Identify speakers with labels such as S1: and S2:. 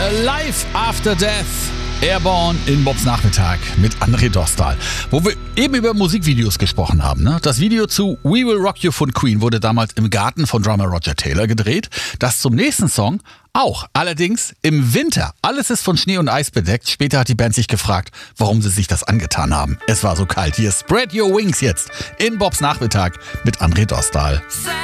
S1: Life After Death. Airborne in Bobs Nachmittag mit André Dostal. Wo wir eben über Musikvideos gesprochen haben. Ne? Das Video zu We Will Rock You von Queen wurde damals im Garten von Drummer Roger Taylor gedreht. Das zum nächsten Song auch. Allerdings im Winter. Alles ist von Schnee und Eis bedeckt. Später hat die Band sich gefragt, warum sie sich das angetan haben. Es war so kalt. Hier Spread Your Wings jetzt in Bobs Nachmittag mit André Dostal.